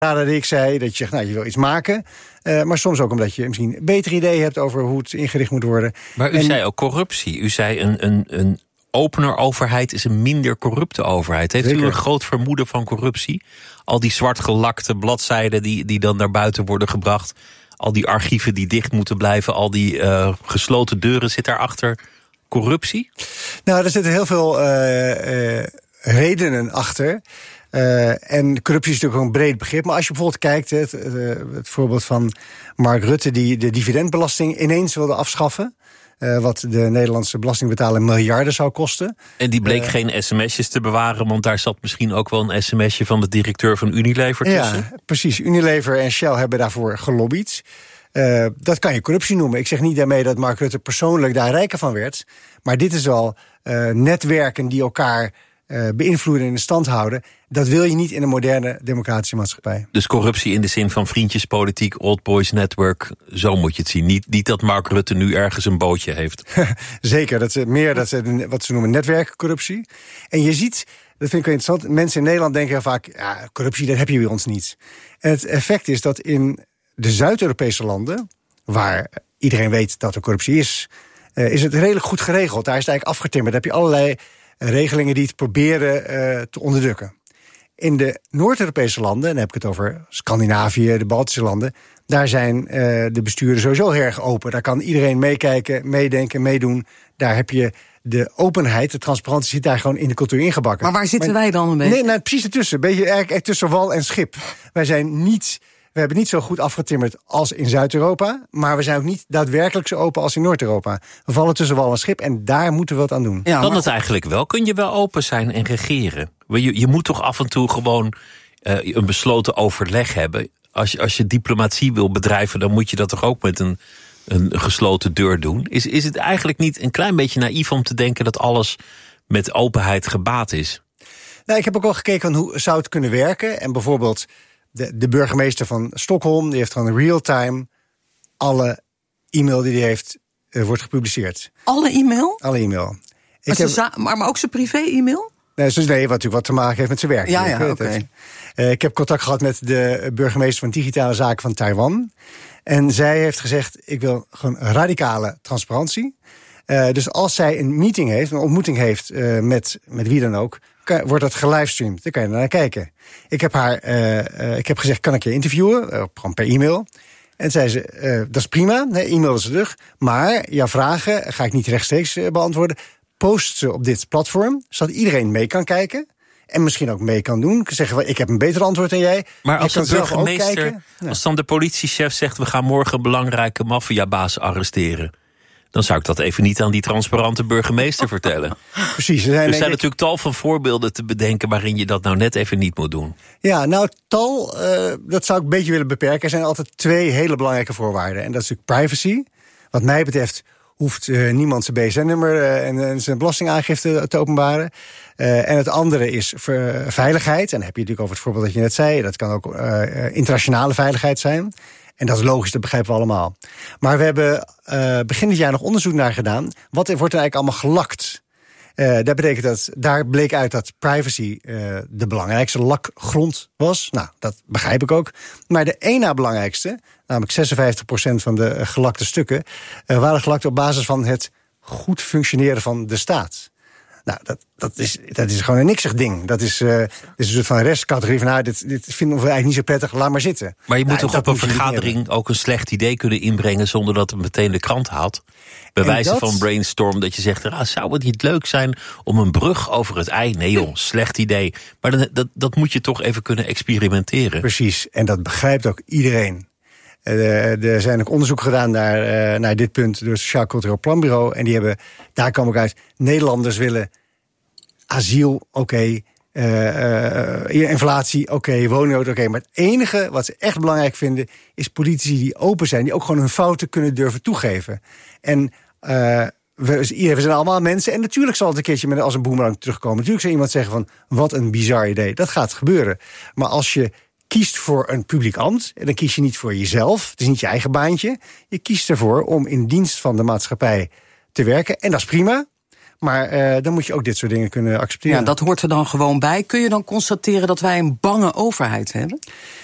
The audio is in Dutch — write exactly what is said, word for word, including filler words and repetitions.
dat ik zei dat je zegt, nou, je wil iets maken. Uh, maar soms ook omdat je misschien een beter idee hebt over hoe het ingericht moet worden. Maar u en, zei ook corruptie. U zei een, een, een opener overheid is een minder corrupte overheid. Heeft zeker. U een groot vermoeden van corruptie? Al die zwartgelakte bladzijden die, die dan naar buiten worden gebracht. Al die archieven die dicht moeten blijven. Al die uh, gesloten deuren. Zit daarachter corruptie? Nou, er zitten heel veel uh, uh, redenen achter. Uh, en corruptie is natuurlijk ook een breed begrip. Maar als je bijvoorbeeld kijkt, het, uh, het voorbeeld van Mark Rutte, die de dividendbelasting ineens wilde afschaffen. Uh, wat de Nederlandse belastingbetaler miljarden zou kosten. En die bleek uh, geen sms'jes te bewaren, want daar zat misschien ook wel een sms'je van de directeur van Unilever tussen. Ja, precies. Unilever en Shell hebben daarvoor gelobbyd. Uh, dat kan je corruptie noemen. Ik zeg niet daarmee dat Mark Rutte persoonlijk daar rijker van werd. Maar dit is wel uh, netwerken die elkaar uh, beïnvloeden en in stand houden. Dat wil je niet in een moderne democratische maatschappij. Dus corruptie in de zin van vriendjespolitiek, Old Boys Network, zo moet je het zien. Niet, niet dat Mark Rutte nu ergens een bootje heeft. Zeker, dat is meer dat ze, wat ze noemen netwerkcorruptie. En je ziet, dat vind ik wel interessant, mensen in Nederland denken vaak, ja, corruptie, dat heb je bij ons niet. En het effect is dat in de Zuid-Europese landen, waar iedereen weet dat er corruptie is, uh, is het redelijk goed geregeld. Daar is het eigenlijk afgetimmerd. Daar heb je allerlei regelingen die het proberen uh, te onderdrukken. In de Noord-Europese landen, en dan heb ik het over Scandinavië, de Baltische landen, daar zijn uh, de besturen sowieso heel erg open. Daar kan iedereen meekijken, meedenken, meedoen. Daar heb je de openheid, de transparantie zit daar gewoon in de cultuur ingebakken. Maar waar zitten maar, wij dan een beetje? Nee, nou, precies ertussen. Een beetje eigenlijk tussen wal en schip. Wij zijn niet, we hebben niet zo goed afgetimmerd als in Zuid-Europa, maar we zijn ook niet daadwerkelijk zo open als in Noord-Europa. We vallen tussen wal en schip en daar moeten we wat aan doen. Ja, kan maar het eigenlijk wel? Kun je wel open zijn en regeren? Je, je moet toch af en toe gewoon uh, een besloten overleg hebben. Als je, als je diplomatie wil bedrijven, dan moet je dat toch ook met een, een gesloten deur doen. Is, is het eigenlijk niet een klein beetje naïef om te denken dat alles met openheid gebaat is? Nou, ik heb ook al gekeken van hoe zou het kunnen werken. En bijvoorbeeld de, de burgemeester van Stockholm, die heeft gewoon real-time alle e-mail die hij heeft, uh, wordt gepubliceerd. Alle e-mail? Alle e-mail. Maar, Ik heb, za- maar, maar ook zijn privé-e-mail? Nee, dus nee, wat natuurlijk wat te maken heeft met zijn werk. Ja, ja, oké. Okay. Uh, ik heb contact gehad met de burgemeester van digitale zaken van Taiwan. En zij heeft gezegd, ik wil gewoon radicale transparantie. Uh, dus als zij een meeting heeft, een ontmoeting heeft uh, met, met wie dan ook, kan, wordt dat gelivestreamd. Dan kan je er naar kijken. Ik heb haar, uh, uh, ik heb gezegd, kan ik je interviewen? Uh, gewoon per e-mail. En zei ze, uh, dat is prima, nee, e-mail is terug. Maar jouw vragen ga ik niet rechtstreeks uh, beantwoorden. Post ze op dit platform, zodat iedereen mee kan kijken. En misschien ook mee kan doen. Zeggen, ik heb een beter antwoord dan jij. Maar als de burgemeester, ja. als dan de politiechef zegt, we gaan morgen een belangrijke maffiabaas arresteren, dan zou ik dat even niet aan die transparante burgemeester vertellen. Precies. Er zijn, er zijn natuurlijk tal van voorbeelden te bedenken waarin je dat nou net even niet moet doen. Ja, nou, tal, uh, dat zou ik een beetje willen beperken. Er zijn altijd twee hele belangrijke voorwaarden. En dat is natuurlijk privacy. Wat mij betreft hoeft uh, niemand zijn B S N-nummer uh, en, en zijn belastingaangifte te openbaren. Uh, en het andere is ver, veiligheid. En dan heb je natuurlijk over het voorbeeld dat je net zei. Dat kan ook uh, internationale veiligheid zijn. En dat is logisch, dat begrijpen we allemaal. Maar we hebben uh, begin dit jaar nog onderzoek naar gedaan. Wat wordt er eigenlijk allemaal gelakt? Uh, dat betekent dat, daar bleek uit dat privacy uh, de belangrijkste lakgrond was. Nou, dat begrijp ik ook. Maar de één na belangrijkste, namelijk zesenvijftig procent van de gelakte stukken, uh, waren gelakt op basis van het goed functioneren van de staat. Nou, dat, dat, is, dat is gewoon een niksig ding. Dat is, uh, dit is een soort van restcategorie van, nou, dit, dit vinden we eigenlijk niet zo prettig, laat maar zitten. Maar je moet nou, toch op een vergadering ook een slecht idee kunnen inbrengen zonder dat het meteen de krant haalt? Bij wijze dat van brainstorm, dat je zegt, ah, zou het niet leuk zijn om een brug over het ei? Nee joh, slecht idee. Maar dat, dat, dat moet je toch even kunnen experimenteren. Precies, en dat begrijpt ook iedereen. Uh, er zijn ook onderzoeken gedaan naar, uh, naar dit punt door het Sociaal Cultureel Planbureau. En die hebben, daar kwam ook uit, Nederlanders willen asiel, oké, okay, uh, uh, inflatie, oké, okay, woningnood, oké. Okay. Maar het enige wat ze echt belangrijk vinden is politici die open zijn, die ook gewoon hun fouten kunnen durven toegeven. En uh, we, we zijn allemaal mensen en natuurlijk zal het een keertje met, als een boemerang terugkomen. Natuurlijk zal iemand zeggen van, wat een bizar idee. Dat gaat gebeuren. Maar als je kiest voor een publiek ambt, en dan kies je niet voor jezelf, het is niet je eigen baantje. Je kiest ervoor om in dienst van de maatschappij te werken. En dat is prima. Maar uh, dan moet je ook dit soort dingen kunnen accepteren. Ja, dat hoort er dan gewoon bij. Kun je dan constateren dat wij een bange overheid hebben?